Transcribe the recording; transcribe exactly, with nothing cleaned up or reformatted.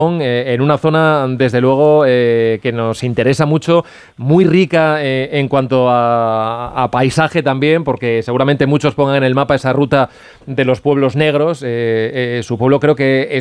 Eh, en una zona, desde luego, eh, que nos interesa mucho, muy rica eh, en cuanto a, a paisaje también, porque seguramente muchos pongan en el mapa esa ruta de los pueblos negros. Eh, eh, su pueblo creo que es